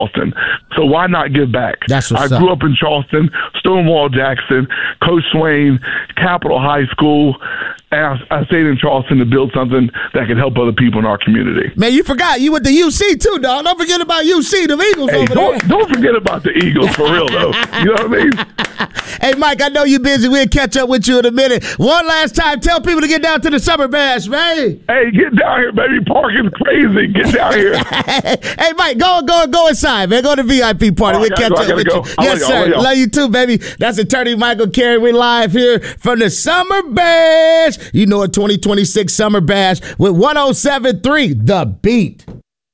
Charleston. So why not give back? That's what's I up. grew up in Charleston, Stonewall Jackson, Coach Swain, Capitol High School, and I stayed in Charleston to build something that could help other people in our community. Man, you forgot you went to UC too, dog. Don't forget about UC, the Eagles Hey, over there. don't forget about the Eagles, for real, though. You know what I mean? Hey, Mike, I know you're busy. We'll catch up with you in a minute. One last time, tell people to get down to the Summer Bash, man. Hey, get down here, baby. Parking's crazy. Get down here. Hey, Mike, go inside, man. Go to the VIP party. We'll catch up with you. Yes, sir. Love you too, baby. That's attorney Michael Carey. We're live here from the Summer Bash. You know, a 2026 Summer Bash with 107.3 The Beat.